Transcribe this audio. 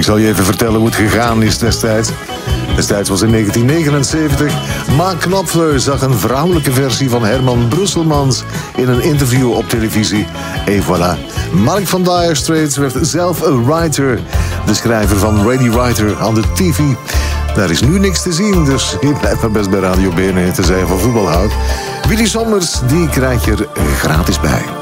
Ik zal je even vertellen hoe het gegaan is destijds. Destijds was in 1979. Mark Knopfler zag een vrouwelijke versie van Herman Brusselmans in een interview op televisie. Et voilà. Mark van Dire Straits werd zelf een writer. De schrijver van Ready Writer aan de TV. Daar is nu niks te zien, dus je blijft maar best bij Radio BNN te zijn van voetbal houdt. Willy Sommers, die krijg je er gratis bij.